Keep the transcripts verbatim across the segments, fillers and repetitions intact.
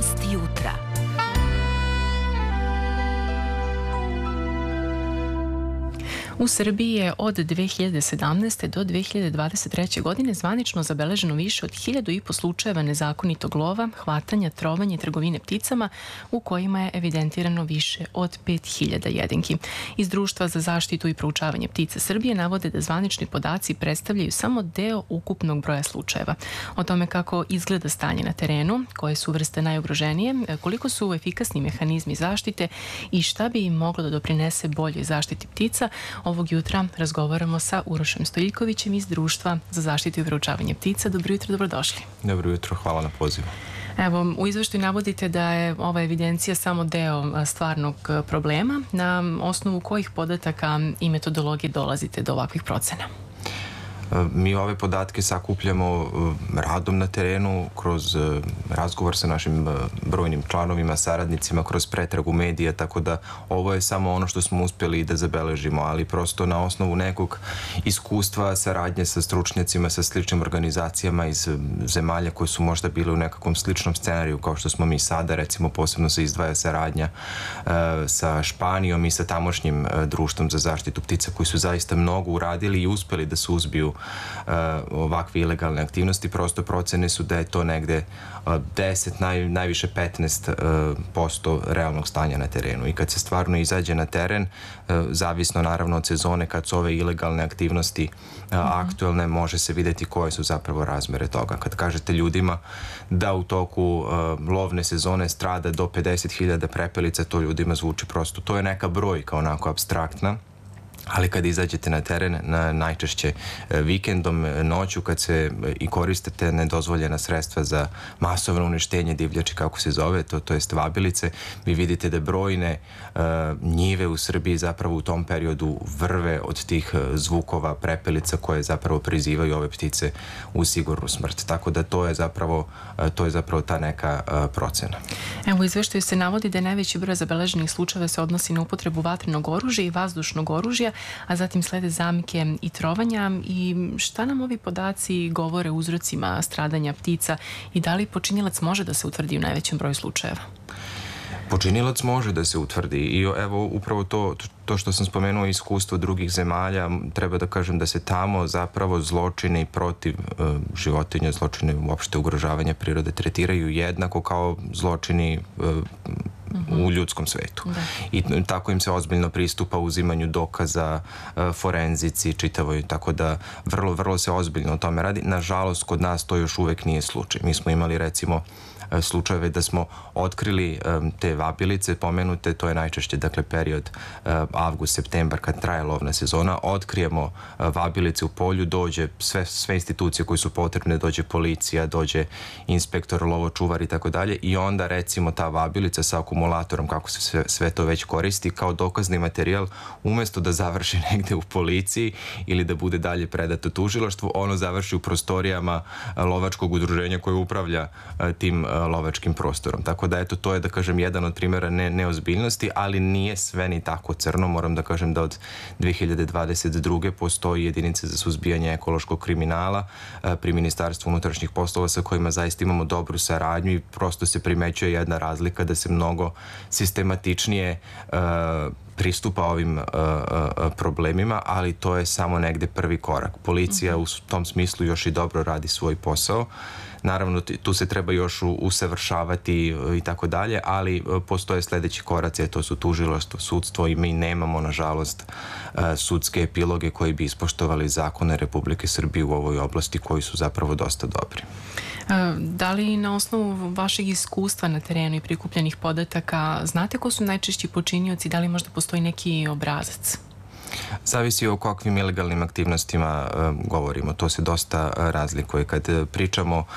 Aktualnost jutra. U Srbiji je od dve hiljade sedamnaeste. do dve hiljade dvadeset treće. godine zvanično zabeleženo više od hiljadu i po slučajeva nezakonitog lova, hvatanja, trovanja i trgovine pticama, u kojima je evidentirano više od pet hiljada jedinki. Iz Društva za zaštitu i proučavanje ptica Srbije navode da zvanični podaci predstavljaju samo deo ukupnog broja slučajeva. O tome kako izgleda stanje na terenu, koje su vrste najugroženije, koliko su efikasni mehanizmi zaštite i šta bi im moglo da doprinese boljoj zaštiti ptica, ovog jutra razgovaramo sa Urošem Stojiljkovićem iz Društva za zaštitu i proučavanje ptica. Dobro jutro, dobrodošli. Dobro jutro, hvala na pozivu. Evo, u izveštaju navodite da je ova evidencija samo deo stvarnog problema. Na osnovu kojih podataka i metodologije dolazite do ovakvih procena? Mi ove podatke sakupljamo radom na terenu, kroz razgovor sa našim brojnim članovima, saradnicima, kroz pretragu medija, tako da ovo je samo ono što smo uspjeli da zabeležimo, ali prosto na osnovu nekog iskustva, saradnje sa stručnjacima, sa sličnim organizacijama iz zemalja koje su možda bile u nekakvom sličnom scenariju kao što smo mi sada, recimo posebno se izdvaja saradnja sa Španijom i sa tamošnjim društvom za zaštitu ptica koji su zaista mnogo uradili i uspjeli da suzbiju ovakve ilegalne aktivnosti. Prosto procene su da je to negde deset, naj, najviše petnaest posto realnog stanja na terenu. I kad se stvarno izađe na teren, zavisno naravno od sezone, kad su ove ilegalne aktivnosti aktuelne, može se vidjeti koje su zapravo razmere toga. Kad kažete ljudima da u toku lovne sezone strada do pedeset hiljada prepelica, to ljudima zvuči prosto. To je neka brojka onako apstraktna. Ali kad izađete na teren, na, najčešće vikendom, noću, kad se i koristite nedozvoljena sredstva za masovno uništenje divljači, kako se zove, to, to jest vabilice, vi vidite da brojne uh, njive u Srbiji zapravo u tom periodu vrve od tih zvukova prepelica koje zapravo prizivaju ove ptice u sigurnu smrt. Tako da to je zapravo, uh, to je zapravo ta neka uh, procena. Evo, u izveštaju se navodi da je najveći broj zabeleženih slučajeva se odnosi na upotrebu vatrenog oružja i vazdušnog oružja, a zatim slede zamke i trovanja. I šta nam ovi podaci govore o uzrocima stradanja ptica i da li počinilac može da se utvrdi u najvećem broju slučajeva? Počinilac može da se utvrdi i evo upravo to, to što sam spomenuo iskustvo drugih zemalja, treba da kažem da se tamo zapravo zločini protiv uh, životinja, zločini uopšte ugrožavanja prirode tretiraju jednako kao zločini uh, u ljudskom svetu. Da. I tako im se ozbiljno pristupa uzimanju dokaza, forenzici, čitavoj, tako da vrlo, vrlo se ozbiljno o tome radi. Nažalost, kod nas to još uvek nije slučaj. Mi smo imali recimo slučajeve da smo otkrili um, te vabilice pomenute, to je najčešće dakle period uh, avgust, septembar kad traje lovna sezona, otkrijemo uh, vabilice u polju, dođe sve, sve institucije koje su potrebne, dođe policija, dođe inspektor, lovočuvar i tako dalje i onda recimo ta vabilica sa akumulatorom, kako se sve, sve to već koristi kao dokazni materijal, umjesto da završi negde u policiji ili da bude dalje predato tužilaštvu, ono završi u prostorijama uh, lovačkog udruženja koje upravlja uh, tim uh, lovačkim prostorom. Tako da eto, to je da kažem jedan od primjera ne, neozbiljnosti, ali nije sve ni tako crno. Moram da kažem da od dve hiljade dvadeset druge postoji jedinice za suzbijanje ekološkog kriminala pri Ministarstvu unutrašnjih poslova sa kojima zaista imamo dobru saradnju i prosto se primećuje jedna razlika da se mnogo sistematičnije uh, pristupa ovim uh, uh, problemima, ali to je samo negde prvi korak. Policija u tom smislu još i dobro radi svoj posao. Naravno, tu se treba još usavršavati i tako dalje, ali postoje sljedeći koraci, to su tužilaštvo, sudstvo i mi nemamo, nažalost, sudske epiloge koji bi ispoštovali zakone Republike Srbije u ovoj oblasti koji su zapravo dosta dobri. Da li na osnovu vašeg iskustva na terenu i prikupljenih podataka znate ko su najčešći počinioci, da li možda postoji neki obrazac? Zavisi o kakvim ilegalnim aktivnostima uh, govorimo. To se dosta uh, razlikuje. Kad uh, pričamo uh,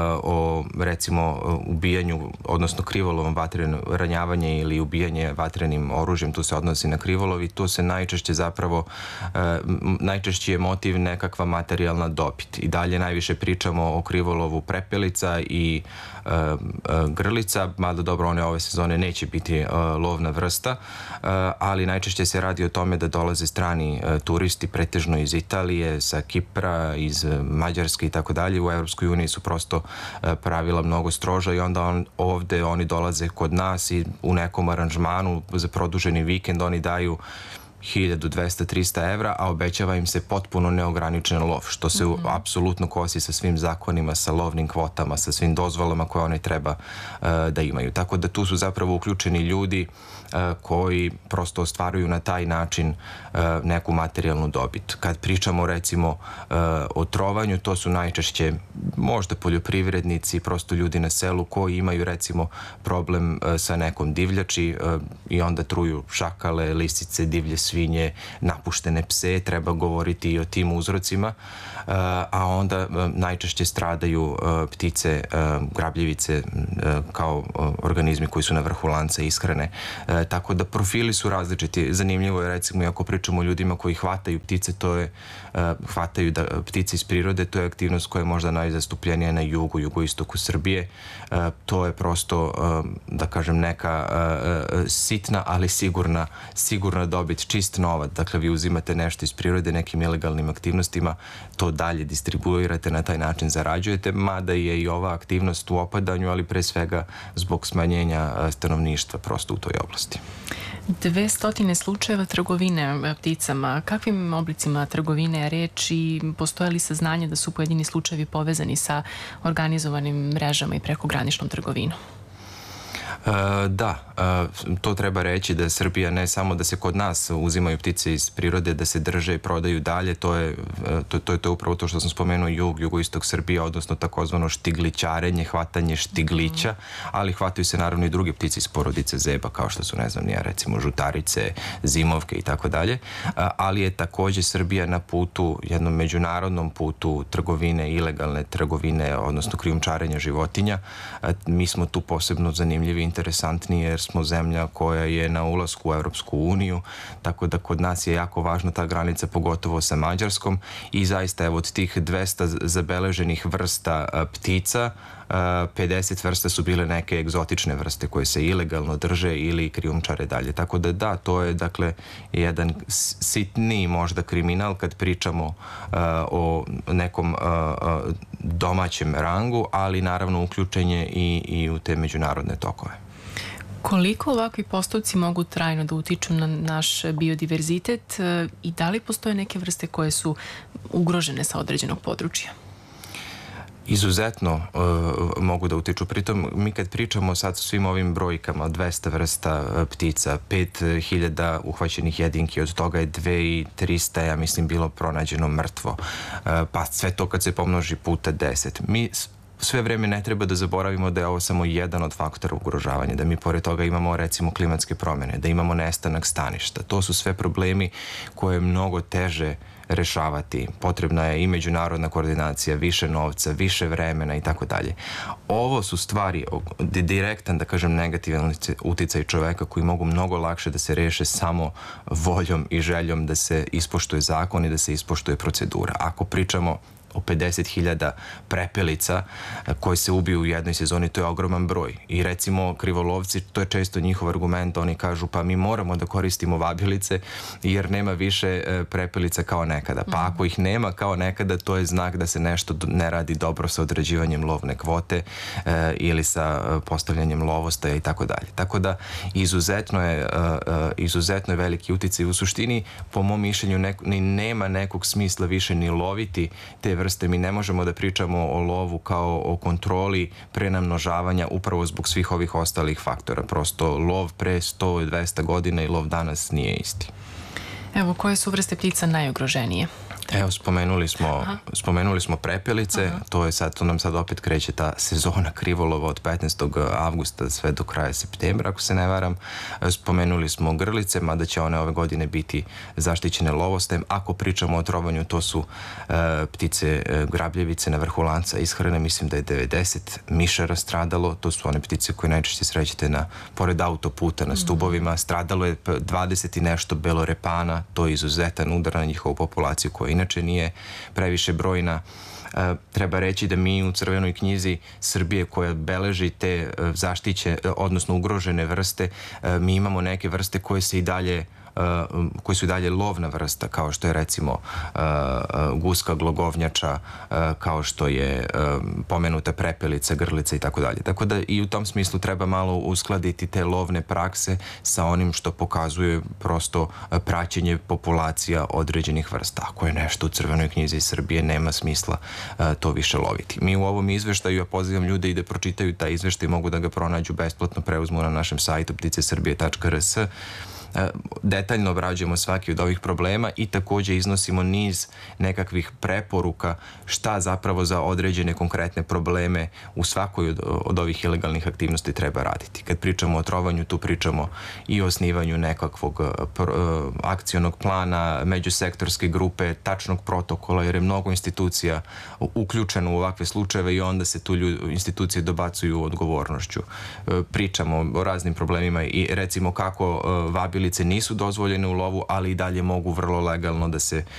o recimo uh, ubijanju, odnosno krivolovom vatreno ranjavanje ili ubijanje vatrenim oružjem, tu se odnosi na krivolov i tu se najčešće zapravo uh, najčešći je motiv nekakva materijalna dobit. I dalje najviše pričamo o krivolovu prepelica i uh, uh, grlica, mada dobro, one ove sezone neće biti uh, lovna vrsta, uh, ali najčešće se radi o tome da dolaze strani turisti, pretežno iz Italije, sa Kipra, iz Mađarske i tako dalje. U Evropskoj uniji su prosto pravila mnogo stroža i onda on, ovde oni dolaze kod nas i u nekom aranžmanu za produženi vikend oni daju hiljadu dvesta do trista evra, a obećava im se potpuno neograničen lov, što se mm-hmm. apsolutno kosi sa svim zakonima, sa lovnim kvotama, sa svim dozvolama koje oni treba uh, da imaju. Tako da tu su zapravo uključeni ljudi uh, koji prosto ostvaruju na taj način uh, neku materijalnu dobit. Kad pričamo recimo uh, o trovanju, to su najčešće možda poljoprivrednici, prosto ljudi na selu koji imaju recimo problem uh, sa nekom divljači uh, i onda truju šakale, lisice, divlje svinje, napuštene pse, treba govoriti i o tim uzrocima, a onda najčešće stradaju ptice, grabljivice kao organizmi koji su na vrhu lanca ishrane. Tako da profili su različiti. Zanimljivo je recimo, ako pričamo o ljudima koji hvataju ptice, to je hvataju da, ptice iz prirode, to je aktivnost koja je možda najzastupljenija na jugu, jugoistoku Srbije. To je prosto, da kažem, neka sitna, ali sigurna, sigurna dobit, čist novac. Dakle, vi uzimate nešto iz prirode nekim ilegalnim aktivnostima, to dalje distribuirate, na taj način zarađujete, mada je i ova aktivnost u opadanju, ali pre svega zbog smanjenja stanovništva prosto u toj oblasti. Dvestotine slučajeva trgovine pticama. Kakvim oblicima trgovine je reč i postoje li saznanje da su pojedini slučajevi povezani sa organizovanim mrežama i prekograničnom trgovinom? Da, to treba reći da Srbija ne samo da se kod nas uzimaju ptice iz prirode, da se drže i prodaju dalje, to je to, to je to upravo to što sam spomenuo, jug, jugoistok Srbije, odnosno takozvano štiglićarenje, hvatanje štiglića, ali hvataju se naravno i druge ptice iz porodice zeba, kao što su, ne znam, nije, recimo žutarice, zimovke i tako dalje, ali je takođe Srbija na putu, jednom međunarodnom putu trgovine, ilegalne trgovine, odnosno krijumčarenja životinja. Mi smo tu posebno zanimljivi, interesantniji, jer smo zemlja koja je na ulasku u Evropsku uniju, tako da kod nas je jako važna ta granica, pogotovo sa Mađarskom, i zaista evo od tih dvesta zabeleženih vrsta ptica, pedeset vrsta su bile neke egzotične vrste koje se ilegalno drže ili krijumčare dalje. Tako da da, to je dakle jedan sitniji možda kriminal kad pričamo uh, o nekom uh, domaćem rangu, ali naravno uključenje i, i u te međunarodne tokove. Koliko ovakvi postupci mogu trajno da utiču na naš biodiverzitet i da li postoje neke vrste koje su ugrožene sa određenog područja? Izuzetno uh, mogu da utiču. Pritom, mi kad pričamo sad sa svim ovim brojkama, dvesta vrsta uh, ptica, pet hiljada uhvaćenih jedinki, od toga je dve hiljade trista, ja mislim, bilo pronađeno mrtvo. Uh, pa sve to kad se pomnoži puta deset. Mi sve vreme ne treba da zaboravimo da je ovo samo jedan od faktora ugrožavanja, da mi pored toga imamo recimo klimatske promjene, da imamo nestanak staništa. To su sve problemi koje je mnogo teže rešavati. Potrebna je i međunarodna koordinacija, više novca, više vremena i tako dalje. Ovo su stvari, direktan, da kažem, negativan uticaj čoveka koji mogu mnogo lakše da se reše samo voljom i željom da se ispoštuje zakon i da se ispoštuje procedura. Ako pričamo o pedeset hiljada prepelica koji se ubiju u jednoj sezoni, to je ogroman broj. I recimo krivolovci, to je često njihov argument, oni kažu pa mi moramo da koristimo vabilice jer nema više prepelica kao nekada. Pa ako ih nema kao nekada, to je znak da se nešto ne radi dobro sa određivanjem lovne kvote e, ili sa postavljanjem lovostaja i tako dalje. Tako da izuzetno je, e, izuzetno je veliki uticaj. U suštini, po mom mišljenju, ne, ni nema nekog smisla više ni loviti te vrste. Mi ne možemo da pričamo o lovu kao o kontroli prenamnožavanja upravo zbog svih ovih ostalih faktora. Prosto lov pre sto do dvesta godina i lov danas nije isti. Evo, koje su vrste ptica najugroženije? Evo, spomenuli smo, spomenuli smo prepelice. Aha. To je sad, to nam sad opet kreće ta sezona krivolova od petnaestog avgusta sve do kraja septembra, ako se ne varam. Spomenuli smo grlice, mada će one ove godine biti zaštićene lovostajem. Ako pričamo o trovanju, to su uh, ptice uh, grabljevice na vrhu lanca ishrane, mislim da je devedeset mišara stradalo. To su one ptice koje najčešće srećete na, pored autoputa, na stubovima. Stradalo je dvadeset i nešto belorepana, to je izuzetan udar na njihovu populaciju koja inače nije previše brojna. E, treba reći da mi u Crvenoj knjizi Srbije koja beleži te zaštiće, odnosno ugrožene vrste, e, mi imamo neke vrste koje se i dalje koji su dalje lovna vrsta, kao što je recimo guska, glogovnjača, kao što je pomenuta prepelica, grlica i tako dalje. Tako da i u tom smislu treba malo uskladiti te lovne prakse sa onim što pokazuje prosto praćenje populacija određenih vrsta. Ako je nešto u Crvenoj knjizi Srbije, nema smisla to više loviti. Mi u ovom izveštaju, ja pozivam ljude i da pročitaju taj izveštaj, mogu da ga pronađu besplatno, preuzmu na našem sajtu ptice srbije tačka r s. Detaljno obrađujemo svaki od ovih problema i takođe iznosimo niz nekakvih preporuka šta zapravo za određene konkretne probleme u svakoj od, od ovih ilegalnih aktivnosti treba raditi. Kad pričamo o trovanju, tu pričamo i o osnivanju nekakvog akcionog plana, međusektorske grupe, tačnog protokola, jer je mnogo institucija uključeno u ovakve slučajeve i onda se tu ljudi, institucije dobacuju odgovornošću. Pričamo o raznim problemima i recimo kako vabili nisu dozvoljene u lovu, ali i dalje mogu vrlo legalno da se